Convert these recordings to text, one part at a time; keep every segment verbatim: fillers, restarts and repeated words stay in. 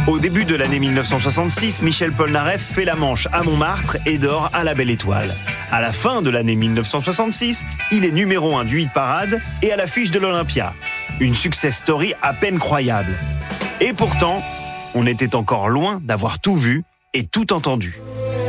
Au début de l'année mille neuf cent soixante-six, Michel Polnareff fait la manche à Montmartre et dort à la Belle Étoile. À la fin de l'année mille neuf cent soixante-six, il est numéro un du hit parade et à l'affiche de l'Olympia. Une success story à peine croyable. Et pourtant, on était encore loin d'avoir tout vu et tout entendu.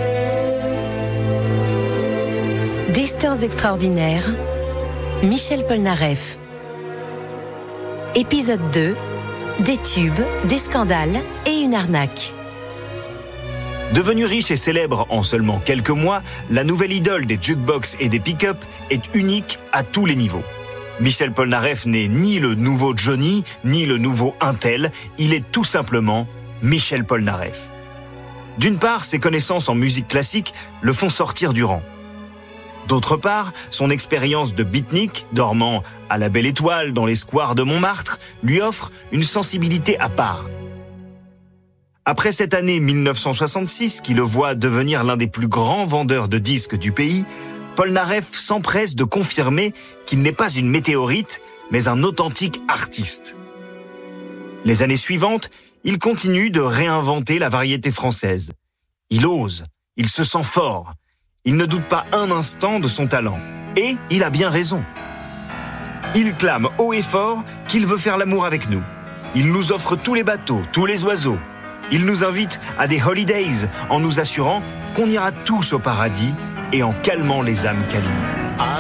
Destins extraordinaires, Michel Polnareff. Épisode deux, des tubes, des scandales et une arnaque. Devenue riche et célèbre en seulement quelques mois, la nouvelle idole des jukebox et des pick-up est unique à tous les niveaux. Michel Polnareff n'est ni le nouveau Johnny, ni le nouveau Intel, il est tout simplement Michel Polnareff. D'une part, ses connaissances en musique classique le font sortir du rang. D'autre part, son expérience de beatnik, dormant à la Belle Étoile dans les squares de Montmartre, lui offre une sensibilité à part. Après cette année mille neuf cent soixante-six, qui le voit devenir l'un des plus grands vendeurs de disques du pays, Polnareff s'empresse de confirmer qu'il n'est pas une météorite, mais un authentique artiste. Les années suivantes, il continue de réinventer la variété française. Il ose, il se sent fort. Il ne doute pas un instant de son talent. Et il a bien raison. Il clame haut et fort qu'il veut faire l'amour avec nous. Il nous offre tous les bateaux, tous les oiseaux. Il nous invite à des holidays en nous assurant qu'on ira tous au paradis et en calmant les âmes câlines.